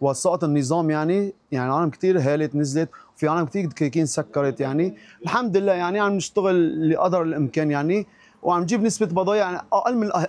وسقط النظام يعني العالم كثير هالت نزلت، وفي عالم كثير دكاكين سكرت يعني. الحمد لله يعني عم نشتغل اللي قدر الامكان يعني، وعم نجيب نسبه بضايع يعني اقل من